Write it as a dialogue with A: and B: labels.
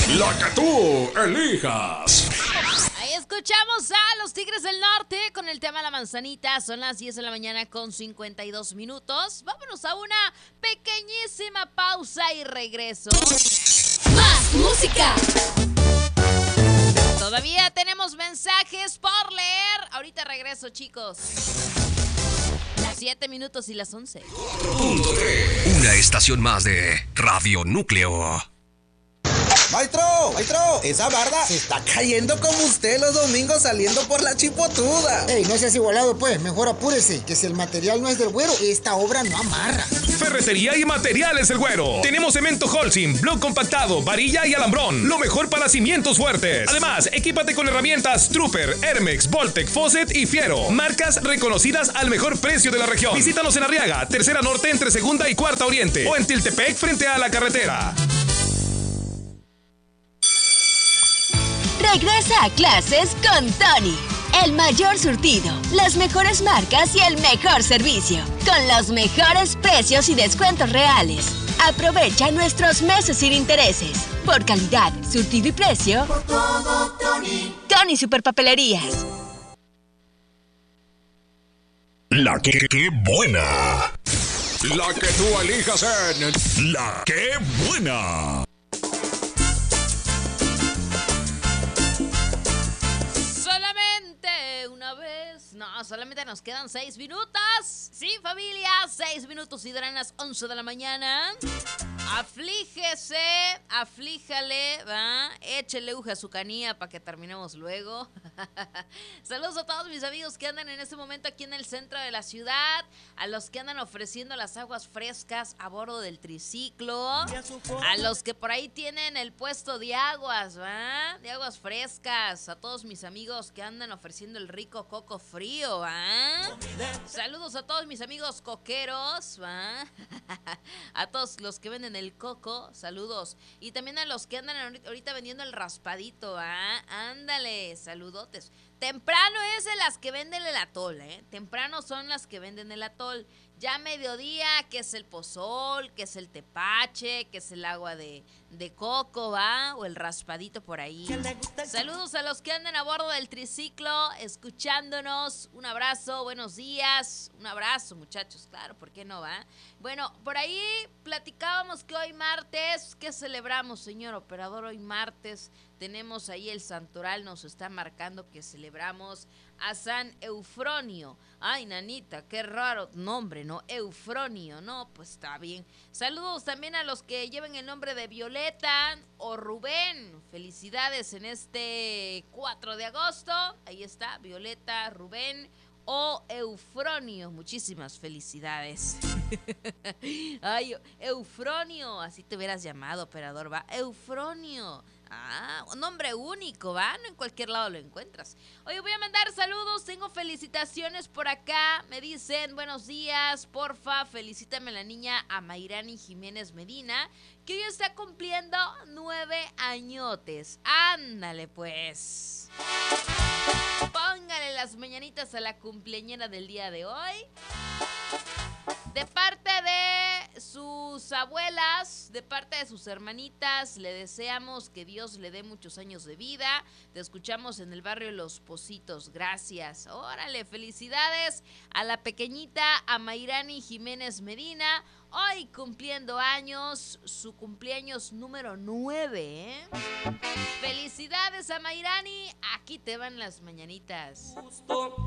A: La que tú elijas.
B: Ahí escuchamos a los Tigres del Norte con el tema La Manzanita. Son las 10 de la mañana con 52 minutos. Vámonos a una pequeñísima pausa y regreso.
C: ¡Más música!
B: Todavía tenemos mensajes por leer. Ahorita regreso, chicos. 7 minutos y las 11.
D: Una estación más de Radio Núcleo.
E: Maestro, esa barda se está cayendo como usted los domingos saliendo por la chipotuda.
F: Ey, no seas igualado pues, mejor apúrese, que si el material no es del güero, esta obra no amarra.
G: Ferretería y Materiales El Güero. Tenemos cemento Holcim, bloc compactado, varilla y alambrón. Lo mejor para cimientos fuertes. Además, equípate con herramientas Trooper, Hermex, Voltec, Fosset y Fiero. Marcas reconocidas al mejor precio de la región. Visítanos en Arriaga, Tercera Norte entre Segunda y Cuarta Oriente. O en Tiltepec frente a la carretera.
C: Regresa a clases con Tony. El mayor surtido, las mejores marcas y el mejor servicio. Con los mejores precios y descuentos reales. Aprovecha nuestros meses sin intereses. Por calidad, surtido y precio. Por todo, Tony. Tony Superpapelerías.
A: La que buena. La que tú elijas en La que buena.
B: No, solamente nos quedan 6 minutos. Sí, familia, 6 minutos y darán las 11 de la mañana. Aflíjese, aflíjale, ¿va? Échele uja a su canilla para que terminemos luego. Saludos a todos mis amigos que andan en este momento aquí en el centro de la ciudad, a los que andan ofreciendo las aguas frescas a bordo del triciclo, a los que por ahí tienen el puesto de aguas, ¿va? De aguas frescas, a todos mis amigos que andan ofreciendo el rico coco frío, ¿va? Saludos a todos mis amigos coqueros, ¿va? A todos los que venden el coco, saludos. Y también a los que andan ahorita vendiendo el raspadito, ¿ah? Ándale, saludotes. Temprano es de las que venden el atol, ¿eh? Temprano son las que venden el atol. Ya mediodía, que es el pozol, que es el tepache, que es el agua de coco, ¿va? O el raspadito por ahí. Saludos a los que andan a bordo del triciclo, escuchándonos. Un abrazo, buenos días. Un abrazo, muchachos, claro, ¿por qué no, va? Bueno, por ahí platicábamos que hoy martes, ¿qué celebramos, señor operador? Hoy martes tenemos ahí el santoral, nos está marcando que celebramos a San Eufronio. Ay, nanita, qué raro nombre, ¿no? Eufronio, no, pues está bien. Saludos también a los que lleven el nombre de Violeta o Rubén. Felicidades en este 4 de agosto. Ahí está, Violeta, Rubén o Eufronio. Muchísimas felicidades. Ay, Eufronio, así te hubieras llamado, operador, va. Eufronio. Ah, un nombre único, ¿va? No en cualquier lado lo encuentras. Oye, voy a mandar saludos, tengo felicitaciones por acá. Me dicen, buenos días, porfa, felicítame a la niña Amairani Jiménez Medina, que hoy está cumpliendo 9 añotes. Ándale, pues. Póngale las mañanitas a la cumpleañera del día de hoy. De parte de sus abuelas, de parte de sus hermanitas, le deseamos que Dios le dé muchos años de vida. Te escuchamos en el barrio Los Pocitos. Gracias. Órale, felicidades a la pequeñita Amairani Jiménez Medina. Hoy cumpliendo años, su cumpleaños número 9, ¿eh? Felicidades a Amairani. Aquí te van las mañanitas.